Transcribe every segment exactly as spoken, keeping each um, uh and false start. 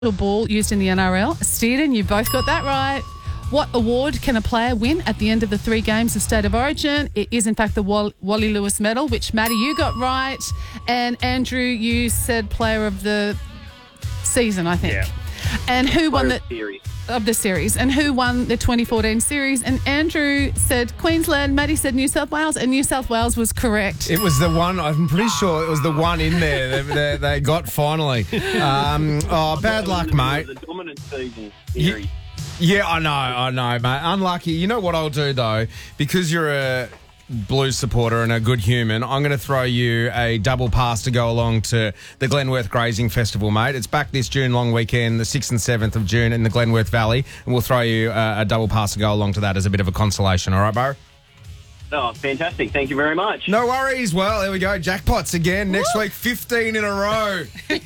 ball used in the N R L. Steeden, you both got that right. What award can a player win at the end of the three games of State of Origin? It is, in fact, the Wall- Wally Lewis Medal, which, Maddie, you got right. And Andrew, you said player of the season, I think. Yeah. And who won the series. of the series? And who won the twenty fourteen series? And Andrew said Queensland, Maddie said New South Wales, and New South Wales was correct. It was the one, I'm pretty sure it was the one in there that they, they got finally. Um, oh, bad luck, mate. The dominant season series. Yeah, I know, I know, mate. Unlucky. You know what I'll do, though? Because you're a Blues supporter and a good human, I'm going to throw you a double pass to go along to the Glenworth Grazing Festival, mate. It's back this June long weekend, the sixth and seventh of June in the Glenworth Valley, and we'll throw you a, a double pass to go along to that as a bit of a consolation. All right, Bo? Oh, fantastic. Thank you very much. No worries. Well, there we go. Jackpots again. Next week, fifteen in a row.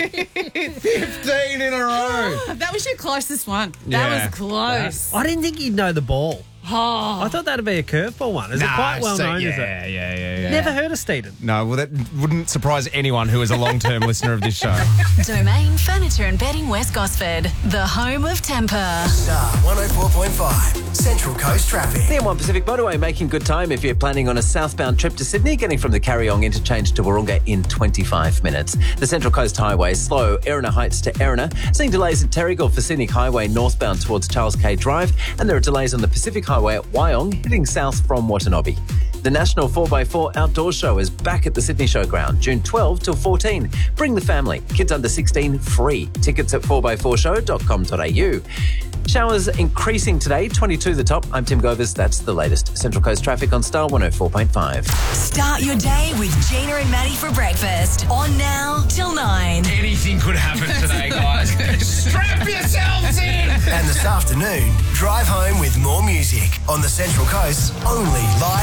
fifteen in a row. That was your closest one. Yeah. That was close. I didn't think you'd know the ball. Oh. I thought that'd be a curveball one. Is it quite well so- known? yeah, Is it? yeah, yeah, yeah. Never heard of Steeden. No, well, that wouldn't surprise anyone who is a long-term listener of this show. Domain Furniture and Bedding West Gosford, the home of Temper. Star one oh four point five, Central Coast Traffic. The M one Pacific Motorway making good time if you're planning on a southbound trip to Sydney, getting from the Carryong interchange to Warunga in twenty-five minutes. The Central Coast Highway slow, Erina Heights to Erina. Seeing delays at Terrigal for Scenic Highway northbound towards Charles K Drive, and there are delays on the Pacific Highway at Wyong, heading south from Watanabe. The National four by four Outdoor Show is back at the Sydney Showground, June twelfth till fourteen. Bring the family. Kids under sixteen free. Tickets at four by four show dot com dot a u. Showers increasing today, twenty-two the top. I'm Tim Govers. That's the latest. Central Coast traffic on Star one oh four point five. Start your day with Gina and Maddie for breakfast. On now till nine. Anything could happen today, guys. Strap yourselves in! And this afternoon, drive home with more music on the Central Coast, only live